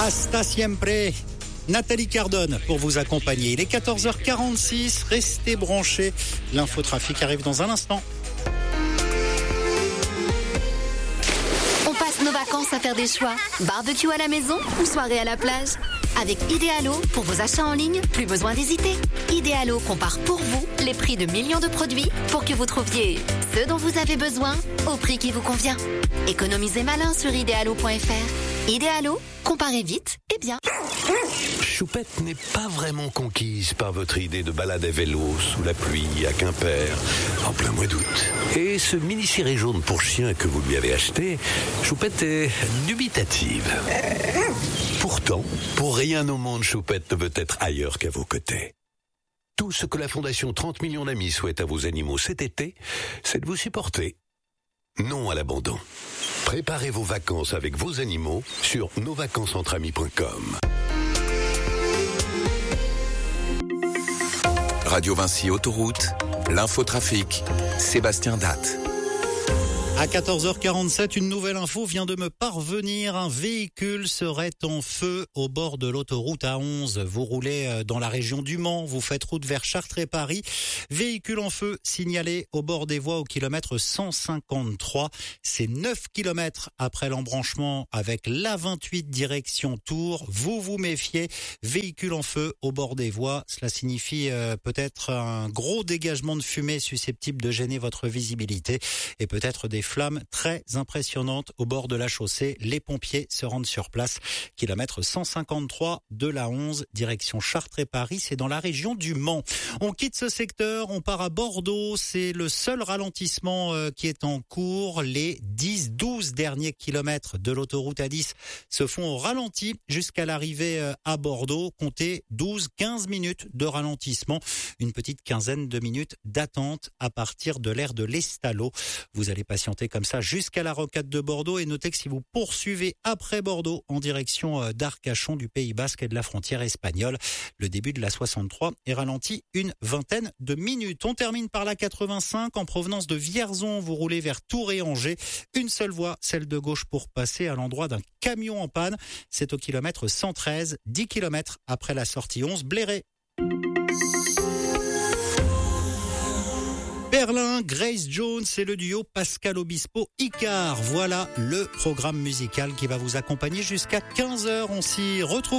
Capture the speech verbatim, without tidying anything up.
Hasta siempre. Nathalie Cardone pour vous accompagner. Il est quatorze heures quarante-six, restez branchés. L'infotrafic arrive dans un instant. On passe nos vacances à faire des choix. Barbecue à la maison ou soirée à la plage? Avec Idealo, pour vos achats en ligne, plus besoin d'hésiter. Idealo compare pour vous les prix de millions de produits pour que vous trouviez ce dont vous avez besoin au prix qui vous convient. Économisez malin sur idealo point f r. Idealo, comparez vite et bien. Choupette n'est pas vraiment conquise par votre idée de balade à vélo sous la pluie à Quimper en plein mois d'août. Et ce mini-ciré jaune pour chien que vous lui avez acheté, Choupette est dubitative. Pourtant, pour rien au monde, Choupette ne veut être ailleurs qu'à vos côtés. Tout ce que la Fondation trente millions d'amis souhaite à vos animaux cet été, c'est de vous supporter. Non à l'abandon. Préparez vos vacances avec vos animaux sur nos vacances entre amis point com. Radio Vinci Autoroute, l'infotrafic, Sébastien Datte. À quatorze heures quarante-sept, une nouvelle info vient de me parvenir. Un véhicule serait en feu au bord de l'autoroute A onze. Vous roulez dans la région du Mans, vous faites route vers Chartres et Paris. Véhicule en feu signalé au bord des voies au kilomètre cent cinquante-trois. C'est neuf kilomètres après l'embranchement avec l'A vingt-huit direction Tours. Vous vous méfiez. Véhicule en feu au bord des voies. Cela signifie euh, peut-être un gros dégagement de fumée susceptible de gêner votre visibilité et peut-être des flammes très impressionnantes au bord de la chaussée. Les pompiers se rendent sur place. Kilomètre cent cinquante-trois de l'A onze, direction Chartres et Paris. C'est dans la région du Mans. On quitte ce secteur, on part à Bordeaux. C'est le seul ralentissement euh, qui est en cours. Les dix douze derniers kilomètres de l'autoroute A dix se font au ralenti jusqu'à l'arrivée euh, à Bordeaux. Comptez douze quinze minutes de ralentissement. Une petite quinzaine de minutes d'attente à partir de l'aire de l'Estalo. Vous allez patienter comme ça jusqu'à la rocade de Bordeaux et notez que si vous poursuivez après Bordeaux en direction d'Arcachon, du Pays Basque et de la frontière espagnole, le début de la soixante-trois est ralenti une vingtaine de minutes. On termine par la quatre-vingt-cinq en provenance de Vierzon. Vous roulez vers Tours et Angers. Une seule voie, celle de gauche pour passer à l'endroit d'un camion en panne. C'est au kilomètre cent treize, dix kilomètres après la sortie onze Bléré. Berlin, Grace Jones et le duo Pascal Obispo Icar. Voilà le programme musical qui va vous accompagner jusqu'à quinze heures. On s'y retrouve.